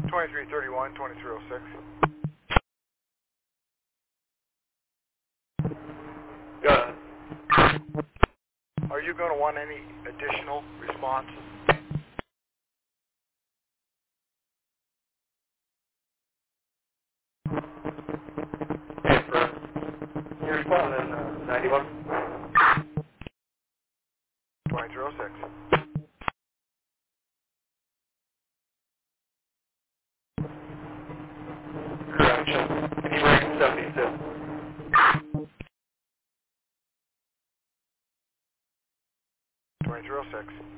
2331, 2306. Go ahead. Are you going to want any additional responses? Hey, for your response in 91. 2306. Correction. Can you bring 72? 2306.